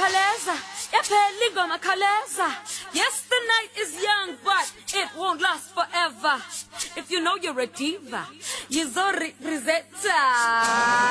kaleza. Yapeligo makaleza. Yes, the night is young, but it won't last forever. If you know you're a diva, Yizori Rizetta.